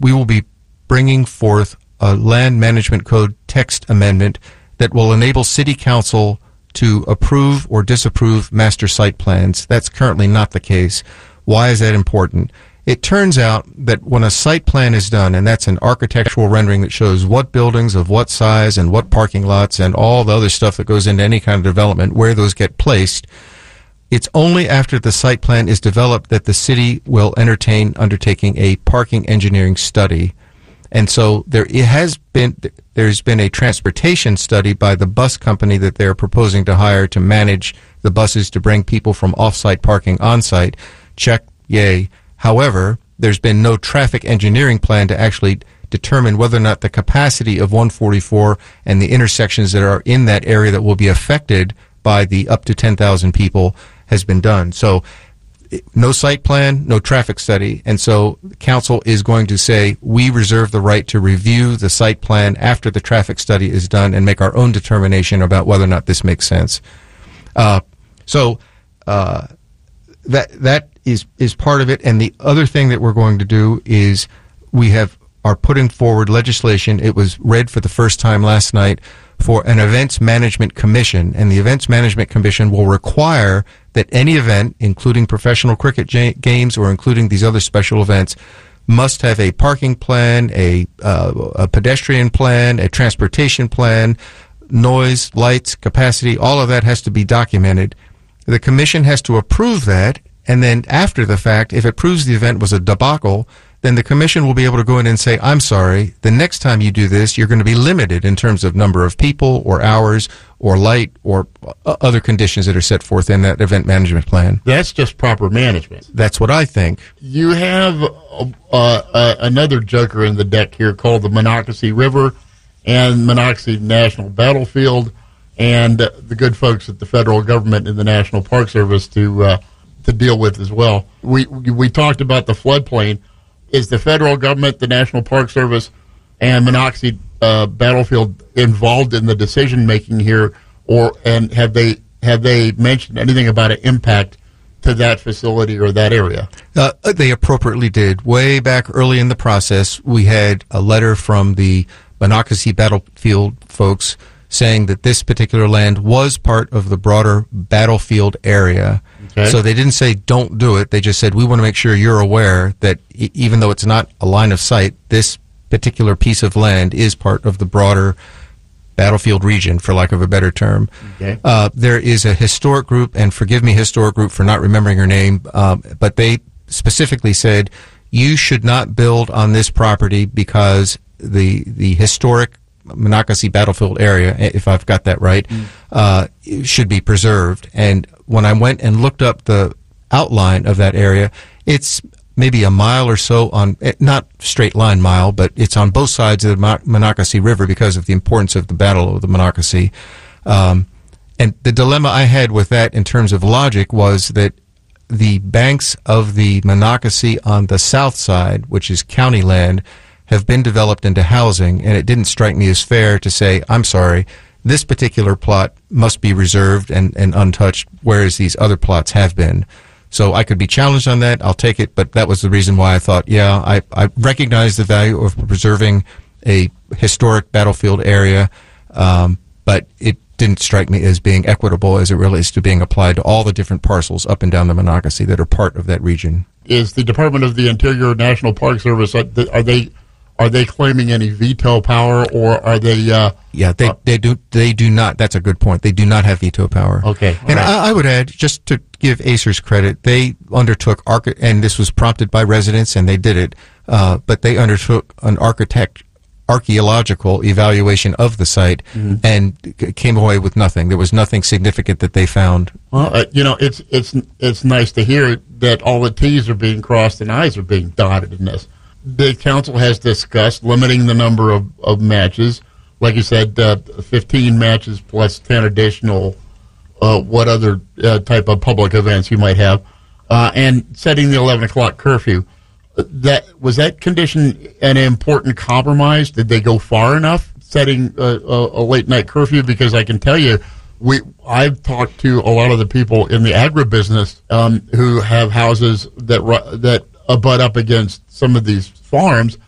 we will be bringing forth a land management code text amendment that will enable City Council to approve or disapprove master site plans. That's currently not the case. Why is that important? It turns out that when a site plan is done, and that's an architectural rendering that shows what buildings of what size and what parking lots and all the other stuff that goes into any kind of development, where those get placed, it's only after the site plan is developed that the city will entertain undertaking a parking engineering study. And so there's been a transportation study by the bus company that they're proposing to hire to manage the buses to bring people from off-site parking on-site. Check, yay. However, there's been no traffic engineering plan to actually determine whether or not the capacity of 144 and the intersections that are in that area that will be affected by the up to 10,000 people has been done. So no site plan, no traffic study, and so council is going to say we reserve the right to review the site plan after the traffic study is done and make our own determination about whether or not this makes sense. That is part of it. And the other thing that we're going to do is are putting forward legislation. It was read for the first time last night for an events management commission, and the events management commission will require that any event, including professional cricket games or including these other special events, must have a parking plan, a pedestrian plan, a transportation plan, noise, lights, capacity. All of that has to be documented. The commission has to approve that, and then after the fact, if it proves the event was a debacle, then the commission will be able to go in and say, I'm sorry, the next time you do this, you're going to be limited in terms of number of people or hours or light or other conditions that are set forth in that event management plan. That's just proper management. That's what I think. You have another joker in the deck here called the Monocacy River and Monocacy National Battlefield, and the good folks at the federal government and the National Park Service to deal with as well. We talked about the floodplain. Is the federal government, the National Park Service, and Monocacy Battlefield involved in the decision making here, and have they mentioned anything about an impact to that facility or that area? They appropriately did. Way back early in the process, we had a letter from the Monocacy Battlefield folks saying that this particular land was part of the broader battlefield area. Okay. So they didn't say don't do it. They just said we want to make sure you're aware that even though it's not a line of sight, this particular piece of land is part of the broader battlefield region, for lack of a better term. Okay. There is a historic group, and forgive me, historic group, for not remembering her name, but they specifically said you should not build on this property because the historic Monocacy Battlefield area, if I've got that right, should be preserved. And when I went and looked up the outline of that area, it's maybe a mile or so on, not straight line mile, but it's on both sides of the Monocacy River because of the importance of the Battle of the Monocacy. And the dilemma I had with that in terms of logic was that the banks of the Monocacy on the south side, which is county land, have been developed into housing, and it didn't strike me as fair to say, I'm sorry, this particular plot must be reserved and untouched, whereas these other plots have been. So I could be challenged on that. I'll take it, but that was the reason why I thought, I recognize the value of preserving a historic battlefield area, but it didn't strike me as being equitable as it relates to being applied to all the different parcels up and down the Monocacy that are part of that region. Is the Department of the Interior National Park Service, are they claiming any veto power, or are they? They do not. That's a good point. They do not have veto power. Okay, and right. I would add, just to give ACERS credit, they undertook and this was prompted by residents, and they did it. But they undertook an archaeological evaluation of the site and came away with nothing. There was nothing significant that they found. Well, it's nice to hear that all the T's are being crossed and I's are being dotted in this. The council has discussed limiting the number of matches. Like you said, 15 matches plus 10 additional, what other type of public events you might have, and setting the 11 o'clock curfew. Was that condition an important compromise? Did they go far enough setting a late night curfew? Because I can tell you, I've talked to a lot of the people in the agribusiness who have houses that abut up against some of these farms,